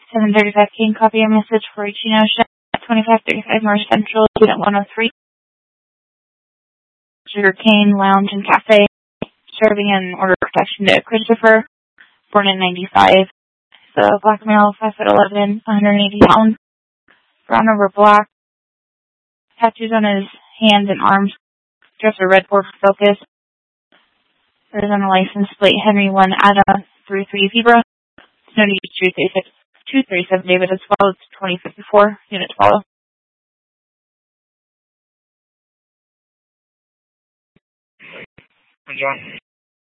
7:35 King, copy a message for Chino at 2535 North Central, Unit 103. Sugar Cane Lounge and Cafe, serving an order of protection to Christopher, born in 95. So black male, 5'11", 180 pounds, brown over black, tattoos on his hands and arms, dress a red Ford Focus, Arizona license plate Henry 1 Ada 33 Zebra, Snow 237 David as well, it's 2054, unit follow. John.